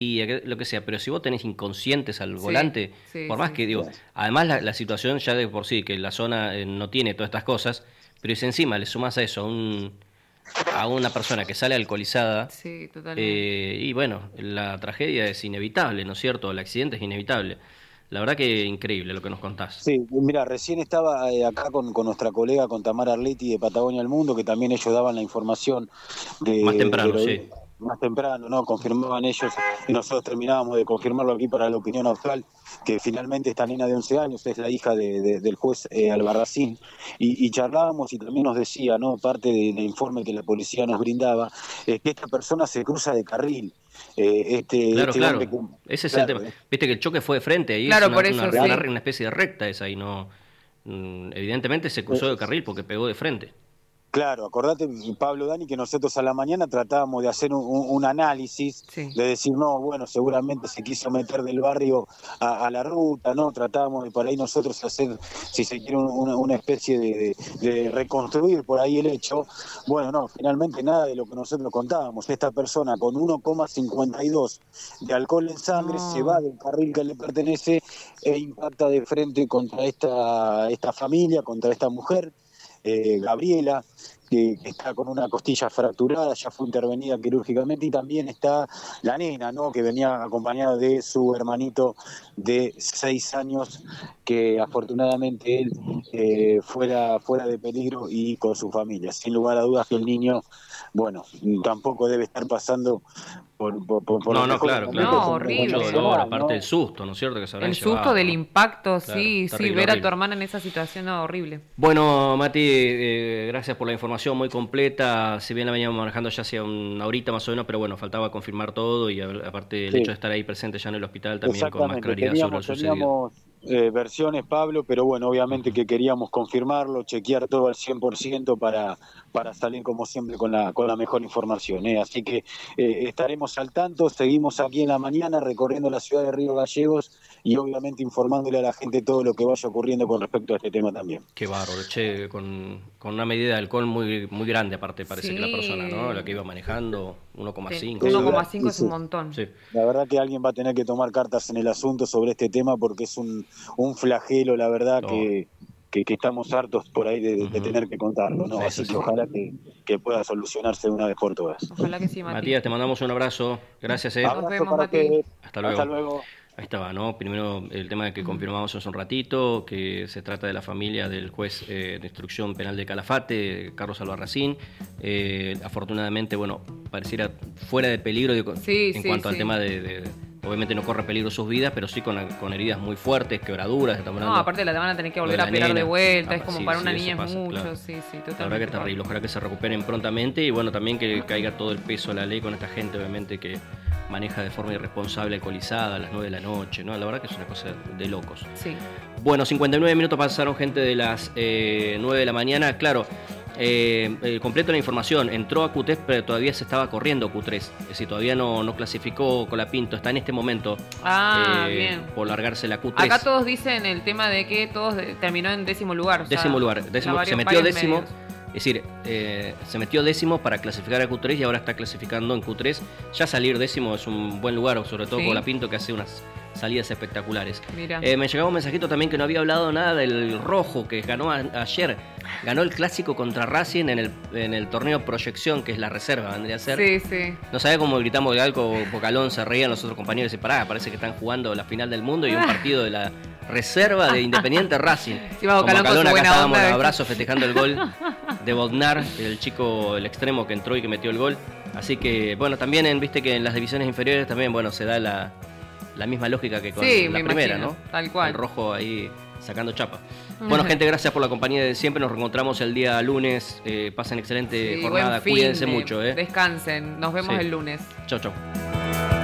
y lo que sea, pero si vos tenés inconscientes al volante, sí, por más sí. que digo, además la situación ya de por sí, que la zona no tiene todas estas cosas, pero si encima le sumás a eso a una persona que sale alcoholizada, Sí, totalmente. y bueno, la tragedia es inevitable, ¿no es cierto? El accidente es inevitable. La verdad que increíble lo que nos contás. Sí, mira, recién estaba acá con nuestra colega, con Tamara Arleti de Patagonia al Mundo, que también ellos daban la información Más de temprano, lo sí. más temprano, ¿no? Confirmaban ellos y nosotros terminábamos de confirmarlo aquí para la opinión actual, que finalmente esta nena de 11 años es la hija del juez Albarracín, y charlábamos y también nos decía, ¿no? Parte del informe que la policía nos brindaba, que esta persona se cruza de carril. Claro, Este hombre claro. que, Ese es el claro, tema. Viste que el choque fue de frente, ahí es Claro, por eso, sí. una especie de recta esa y no... evidentemente se cruzó de carril porque pegó de frente. claro, acordate, Pablo, Dani, que nosotros a la mañana tratábamos de hacer un análisis, Sí. de decir, no, bueno, seguramente se quiso meter del barrio a la ruta, ¿no? Tratábamos de por ahí nosotros hacer, si se quiere, una especie de reconstruir por ahí el hecho. Bueno, no, finalmente nada de lo que nosotros contábamos. Esta persona con 1,52 de alcohol en sangre se va No. del carril que le pertenece e impacta de frente contra esta familia, contra esta mujer. Gabriela, que está con una costilla fracturada, ya fue intervenida quirúrgicamente, y también está la nena, ¿no? Que venía acompañada de su hermanito de 6 años, que afortunadamente él fuera de peligro y con su familia. Sin lugar a dudas que el niño, bueno, tampoco debe estar pasando por No, los no, mejores claro, momentos No, claro. en Mucho horrible. dolor, emocional, aparte ¿no? del susto, ¿no es cierto? Que se habrán El susto llevado, del ¿no? impacto, Claro, sí, terrible, ver a tu horrible. hermana en esa situación, no, horrible. Bueno, Mati, gracias por la información muy completa. Si bien la veníamos manejando ya hacía una horita más o menos, pero bueno, faltaba confirmar todo y aparte el Sí. hecho de estar ahí presente ya en el hospital también con más Exactamente, claridad sobre lo sucedido. teníamos versiones, Pablo, pero bueno, obviamente Ujú. que queríamos confirmarlo, chequear todo al 100% para salir como siempre con la mejor información. Así que estaremos al tanto, seguimos aquí en la mañana recorriendo la ciudad de Río Gallegos y obviamente informándole a la gente todo lo que vaya ocurriendo con respecto a este tema también. Qué bárbaro, che, con una medida de alcohol muy, muy grande aparte parece que la persona, ¿no? La que Sí. iba manejando, 1,5 1,5 Y es un sí, montón. Sí. la verdad que alguien va a tener que tomar cartas en el asunto sobre este tema porque es un flagelo, la verdad, Oh. que estamos hartos por ahí de Ujú. tener que contarlo, ¿no? Sí, Así sí, que sí. ojalá que pueda solucionarse de una vez por todas. Ojalá que sí, Mati. Matías, te mandamos un abrazo. Gracias, Nos Abrazo vemos, para Mati. ustedes. Hasta Hasta luego. luego. Ahí estaba, ¿no? Primero el tema que confirmamos hace un ratito, que se trata de la familia del juez de instrucción penal de Calafate, Carlos Albarracín. Afortunadamente, bueno, pareciera fuera de peligro en cuanto al tema obviamente no corre peligro sus vidas, pero sí con heridas muy fuertes, quebraduras. No, aparte la van a tener que volver de a la operar de nena. vuelta, es como Sí, para sí, una eso niña pasa, es mucho, claro. sí, La totalmente. verdad que es terrible, ojalá que se recuperen prontamente y bueno, también que caiga todo el peso de la ley con esta gente, obviamente, que maneja de forma irresponsable alcoholizada a las 9 de la noche, ¿no? La verdad que es una cosa de locos. Sí. Bueno, 59 minutos pasaron, gente, de las 9 de la mañana. Claro, completo la información. Entró a Q3, pero todavía se estaba corriendo Q3. Es decir, todavía no clasificó Colapinto. Está en este momento Bien. por largarse la Q3. Acá todos dicen el tema de que todos terminó en 10º lugar. O sea, Décimo lugar. Se metió décimo. Es decir, se metió décimo para clasificar a Q3 y ahora está clasificando en Q3. Ya salir décimo es un buen lugar, sobre todo Colapinto, que hace unas salidas espectaculares. Me llegaba un mensajito también que no había hablado nada del Rojo, que ganó ayer. Ganó el clásico contra Racing en el torneo Proyección, que es la reserva, vendría a ser. Sí, sí. No sabía cómo gritamos de algo, Bocalón se reían los otros compañeros y dice, pará, parece que están jugando la final del mundo y un partido de la reserva de Independiente Racing. Sí, Bocalón con su acá buena estábamos onda, en abrazos festejando el gol de Bodnar, el chico, el extremo que entró y que metió el gol. Así que, bueno, también viste que en las divisiones inferiores también, bueno, se da la misma lógica que con la primera, imagino, ¿no? Tal cual. El Rojo ahí sacando chapa. Bueno, gente, gracias por la compañía de siempre. Nos reencontramos el día lunes. Pasen excelente jornada. Cuídense mucho. Descansen. Nos vemos el lunes. Chau, chau.